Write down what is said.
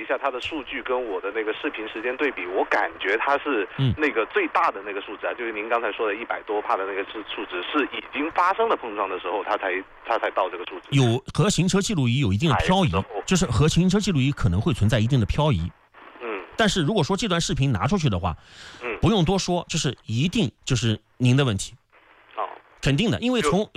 下它的数据跟我的那个视频时间对比，我感觉它是那个最大的那个数值啊，就是您刚才说的100多帕的那个数值，是已经发生了碰撞的时候，它才到这个数值。 有和行车记录仪有一定的漂移，就是和行车记录仪可能会存在一定的漂移。但是如果说这段视频拿出去的话，不用多说，这是一定就是您的问题。肯定的，因为从